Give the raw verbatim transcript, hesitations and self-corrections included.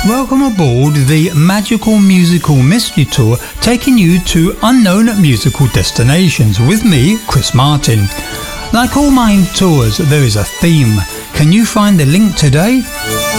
Welcome aboard the Magical Musical Mystery Tour, taking you to unknown musical destinations with me, Chris Martin. Like all my tours, there is a theme. Can you find the link today?